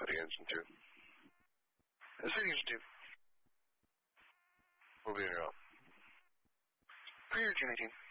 for the engine too. As they usually do. We'll be in your own. For your Jimmy team.